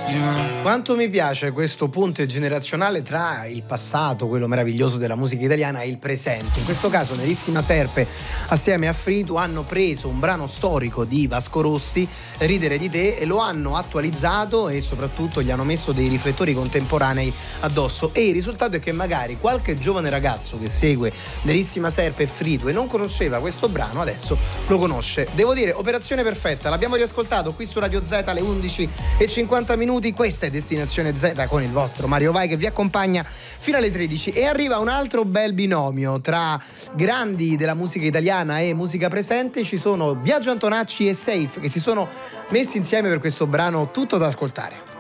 Quanto mi piace questo ponte generazionale tra il passato, quello meraviglioso della musica italiana, e il presente. In questo caso Nerissima Serpe assieme a Fritu hanno preso un brano storico di Vasco Rossi, Ridere di te, e lo hanno attualizzato e soprattutto gli hanno messo dei riflettori contemporanei addosso, e il risultato è che magari qualche giovane ragazzo che segue Nerissima Serpe e Fritu e non conosceva questo brano adesso lo conosce. Devo dire, operazione perfetta, l'abbiamo riascoltato qui su Radio Z alle 11:50. Questa è Destinazione Z con il vostro Mario Vai che vi accompagna fino alle 13, e arriva un altro bel binomio tra grandi della musica italiana e musica presente. Ci sono Biagio Antonacci e Safe che si sono messi insieme per questo brano tutto da ascoltare.